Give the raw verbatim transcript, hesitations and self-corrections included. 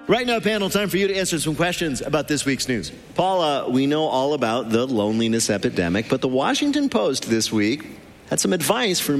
Right now, panel, time for you to answer some questions about this week's news. Paula, we know all about the loneliness epidemic, but the Washington Post this week had some advice for